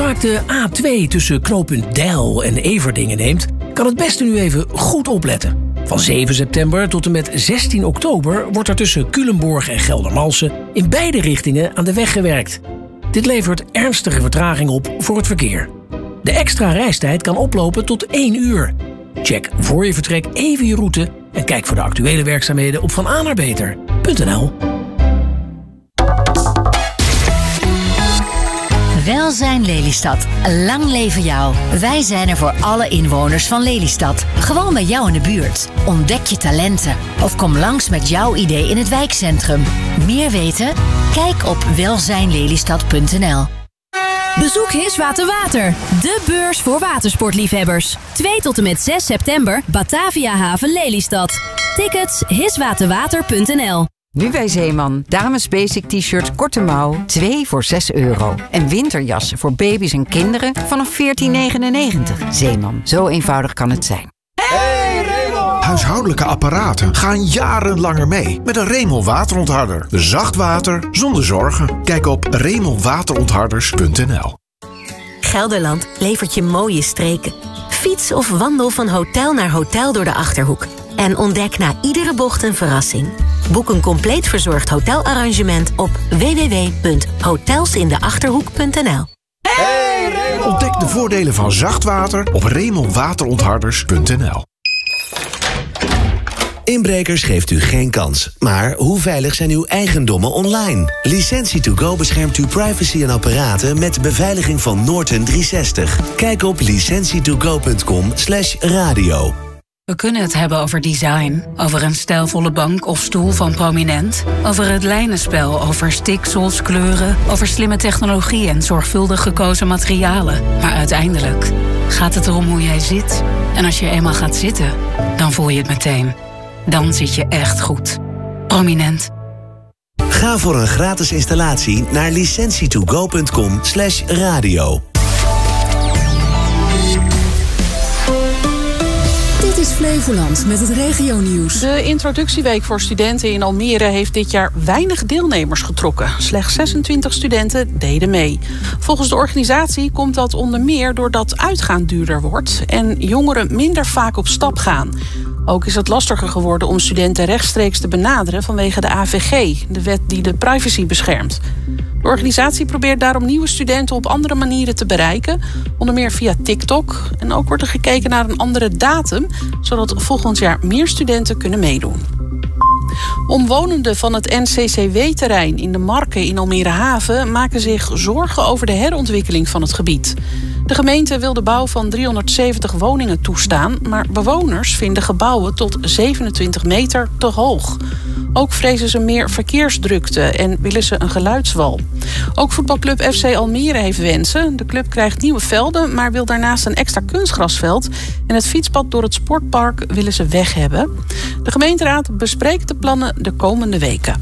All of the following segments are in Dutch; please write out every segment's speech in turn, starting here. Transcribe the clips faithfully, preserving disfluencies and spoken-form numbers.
vaak de A twee tussen knooppunt Deil en Everdingen neemt, kan het beste nu even goed opletten. Van zeven september tot en met zestien oktober wordt er tussen Culemborg en Geldermalsen in beide richtingen aan de weg gewerkt. Dit levert ernstige vertraging op voor het verkeer. De extra reistijd kan oplopen tot één uur. Check voor je vertrek even je route en kijk voor de actuele werkzaamheden op van a naar beter punt n l. Welzijn Lelystad. Lang leven jou. Wij zijn er voor alle inwoners van Lelystad. Gewoon bij jou in de buurt. Ontdek je talenten. Of kom langs met jouw idee in het wijkcentrum. Meer weten? Kijk op welzijn lelystad punt n l. Bezoek Hiswater Water, de beurs voor watersportliefhebbers. twee tot en met zes september, Batavia Haven Lelystad. Tickets hiswaterwater punt n l. Nu bij Zeeman. Dames basic t-shirt korte mouw, twee voor zes euro. En winterjassen voor baby's en kinderen vanaf veertien negenennegentig. Zeeman, zo eenvoudig kan het zijn. Hey Raymond! Huishoudelijke apparaten gaan jarenlanger mee met een Raymond waterontharder. Zacht water zonder zorgen. Kijk op raymond waterontharders punt n l. Gelderland levert je mooie streken. Fiets of wandel van hotel naar hotel door de Achterhoek. En ontdek na iedere bocht een verrassing. Boek een compleet verzorgd hotelarrangement op w w w punt hotelsindeachterhoek punt n l. Hey Raymond! Ontdek de voordelen van zacht water op raymond waterontharders punt n l. Inbrekers geeft u geen kans. Maar hoe veilig zijn uw eigendommen online? Licentie to go beschermt uw privacy en apparaten met de beveiliging van Norton driehonderdzestig. Kijk op licentie to go punt com slash radio. We kunnen het hebben over design, over een stijlvolle bank of stoel van Prominent, over het lijnenspel, over stiksels, kleuren, over slimme technologie en zorgvuldig gekozen materialen. Maar uiteindelijk gaat het erom hoe jij zit. En als je eenmaal gaat zitten, dan voel je het meteen. Dan zit je echt goed. Prominent. Ga voor een gratis installatie naar licentie to go punt com slash radio. Dit is Flevoland met het regionieuws. De introductieweek voor studenten in Almere heeft dit jaar weinig deelnemers getrokken. Slechts zesentwintig studenten deden mee. Volgens de organisatie komt dat onder meer doordat uitgaan duurder wordt en jongeren minder vaak op stap gaan. Ook is het lastiger geworden om studenten rechtstreeks te benaderen vanwege de A V G, de wet die de privacy beschermt. De organisatie probeert daarom nieuwe studenten op andere manieren te bereiken, onder meer via TikTok. En ook wordt er gekeken naar een andere datum, zodat volgend jaar meer studenten kunnen meedoen. Omwonenden van het N C C W-terrein in de Marken in Almere Haven maken zich zorgen over de herontwikkeling van het gebied. De gemeente wil de bouw van driehonderdzeventig woningen toestaan, maar bewoners vinden gebouwen tot zevenentwintig meter te hoog. Ook vrezen ze meer verkeersdrukte en willen ze een geluidswal. Ook voetbalclub F C Almere heeft wensen. De club krijgt nieuwe velden, maar wil daarnaast een extra kunstgrasveld. En het fietspad door het sportpark willen ze weg hebben. De gemeenteraad bespreekt de plannen de komende weken.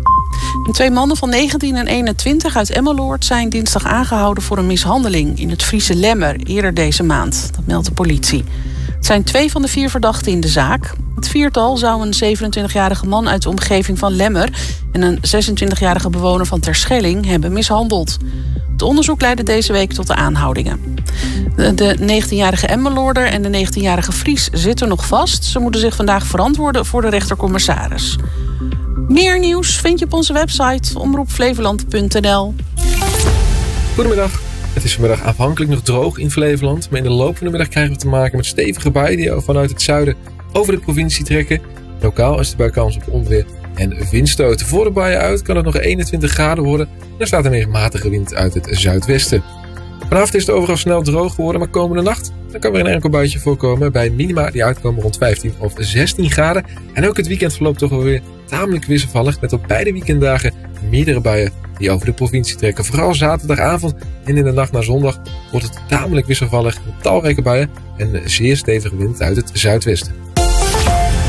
En twee mannen van negentien en eenentwintig uit Emmeloord zijn dinsdag aangehouden voor een mishandeling in het Friese Lemmer eerder deze maand. Dat meldt de politie. Het zijn twee van de vier verdachten in de zaak. Het viertal zou een zevenentwintigjarige man uit de omgeving van Lemmer en een zesentwintigjarige bewoner van Terschelling hebben mishandeld. Het onderzoek leidde deze week tot de aanhoudingen. De negentienjarige Emmeloorder en de negentienjarige Fries zitten nog vast. Ze moeten zich vandaag verantwoorden voor de rechtercommissaris. Meer nieuws vind je op onze website omroep flevoland punt n l. Goedemiddag. Het is vanmiddag afhankelijk nog droog in Flevoland, maar in de loop van de middag krijgen we te maken met stevige buien die vanuit het zuiden over de provincie trekken. Lokaal is er bij kans op onweer en windstoten. Voor de buien uit kan het nog eenentwintig graden worden en er staat een meer matige wind uit het zuidwesten. Vanavond is het overal snel droog geworden, maar komende nacht dan kan weer een enkel buitje voorkomen bij minima die uitkomen rond vijftien of zestien graden. En ook het weekend verloopt toch wel weer tamelijk wisselvallig met op beide weekenddagen meerdere buien die over de provincie trekken. Vooral zaterdagavond en in de nacht naar zondag wordt het tamelijk wisselvallig met talrijke buien en een zeer stevige wind uit het zuidwesten.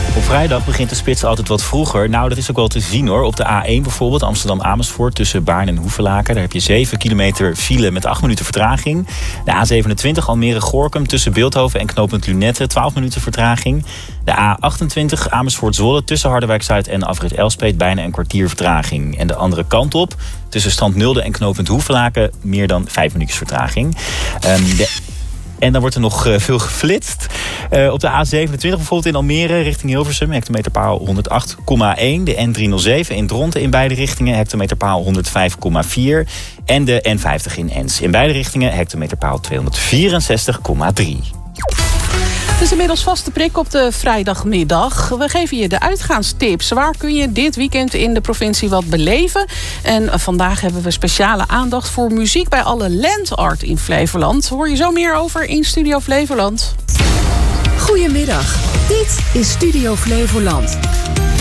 Op vrijdag begint de spits altijd wat vroeger. Nou, dat is ook wel te zien hoor. Op de A één bijvoorbeeld, Amsterdam-Amersfoort... tussen Baarn en Hoevelaken. Daar heb je zeven kilometer file met acht minuten vertraging. De A zevenentwintig Almere-Gorinchem tussen Bilthoven en knooppunt Lunette... twaalf minuten vertraging. De A achtentwintig Amersfoort-Zwolle tussen Harderwijk-Zuid en afrit Elspeet... bijna een kwartier vertraging. En de andere kant op, tussen Strand Nulde en knooppunt Hoevelaken... meer dan vijf minuutjes vertraging. Um, de En dan wordt er nog uh, veel geflitst. Uh, op de A zevenentwintig bijvoorbeeld in Almere richting Hilversum... hectometerpaal honderdacht komma één. De N driehonderdzeven in Dronten in beide richtingen... hectometerpaal honderdvijf komma vier. En de N vijftig in Ens in beide richtingen... hectometerpaal tweehonderdvierenzestig komma drie. Het is inmiddels vaste prik op de vrijdagmiddag. We geven je de uitgaanstips. Waar kun je dit weekend in de provincie wat beleven? En vandaag hebben we speciale aandacht voor muziek bij alle landart in Flevoland. Hoor je zo meer over in Studio Flevoland. Goedemiddag, dit is Studio Flevoland.